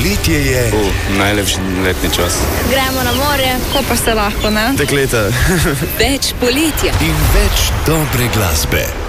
Poletje je. Najlepši letni čas. Gremo na morje, ko pa se lahko, ne? Dekleta. Več poletja In več dobre glasbe.